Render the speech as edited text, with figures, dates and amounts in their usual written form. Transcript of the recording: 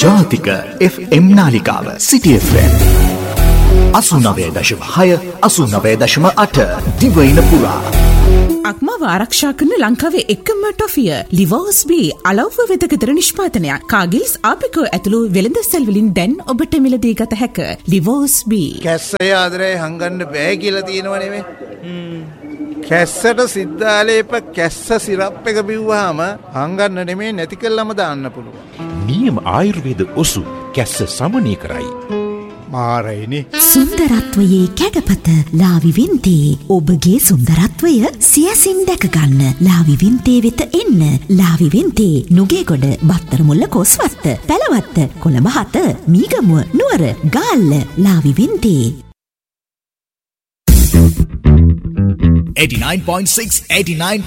ජාතික FM නාලිකාව City FM 89.6 89.8 දිවයින පුරා අක්මාව ආරක්ෂා කරන ලංකාවේ එකම ටොෆිය ලිවෝස් බී අලව්ව වෙදකතර නිෂ්පාදනයක්. කාගිල්ස් ආපිකෝ ඇතුළු වෙළඳසැල් වලින් දැන් ඔබට මිලදී ගත හැක. ලිවෝස් බී කැස්සය ආදරේ හංගන්න බෑ කියලා තියෙනව නෙමෙයි. කැස්සට සිද්ධාලේප කැස්ස සිරප් එක බිව්වහම හංගන්න නෙමෙයි නැති කළාම දාන්න පුළුවන්. නියම ආයුර්වේද ඔසු කැස්ස සමනය කරයි. මාරයිනේ. සුන්දරත්වයේ කැඩපත ලාවි වින්තේ. ඔබගේ සුන්දරත්වය සියසින් දැක ගන්න ලාවි වින්තේ වෙත එන්න. ලාවි වින්තේ නුගේගොඩ බත්තරමුල්ල කොස්වත්ත පැලවත්ත කොළඹ 7 මීගමුව නුවර ගාල්ල ලාවි වින්තේ 89.6 89